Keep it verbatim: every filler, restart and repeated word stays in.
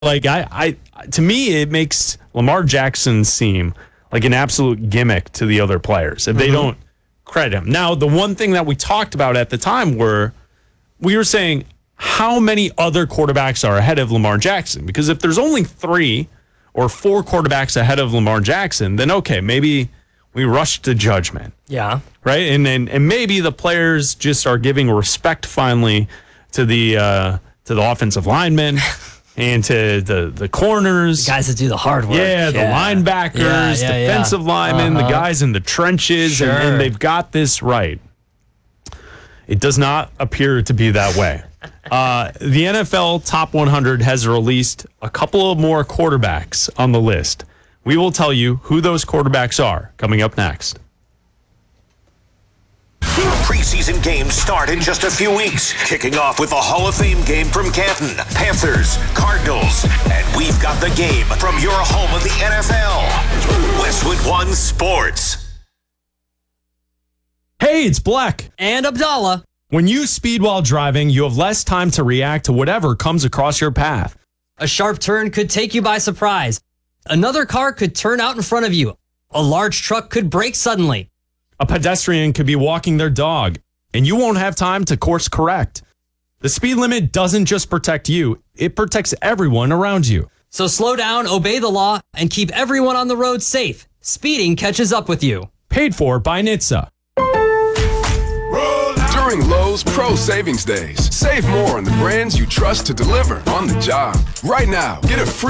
Like, I, I, to me, it makes Lamar Jackson seem like an absolute gimmick to the other players if they mm-hmm. don't credit him. Now, the one thing that we talked about at the time were we were saying how many other quarterbacks are ahead of Lamar Jackson? Because if there's only three or four quarterbacks ahead of Lamar Jackson, then okay, maybe we rush to judgment. Yeah. Right? And and, and maybe the players just are giving respect finally to the uh, to the offensive linemen. And to the, the corners. The guys that do the hard work. Yeah, the yeah. linebackers, yeah, yeah, defensive yeah. linemen, uh-huh. the guys in the trenches, sure. and, and they've got this right. It does not appear to be that way. uh, the N F L Top one hundred has released a couple of more quarterbacks on the list. We will tell you who those quarterbacks are coming up next. Preseason games start in just a few weeks, kicking off with a Hall of Fame game from Canton, Panthers, Cardinals, and we've got the game from your home of the N F L, Westwood One Sports. Hey, it's Black. And Abdallah. When you speed while driving, you have less time to react to whatever comes across your path. A sharp turn could take you by surprise. Another car could turn out in front of you. A large truck could brake suddenly. A pedestrian could be walking their dog, and you won't have time to course correct. The speed limit doesn't just protect you, it protects everyone around you. So slow down, obey the law, and keep everyone on the road safe. Speeding catches up with you. Paid for by N H T S A. During Lowe's Pro Savings Days, save more on the brands you trust to deliver on the job. Right now, get a free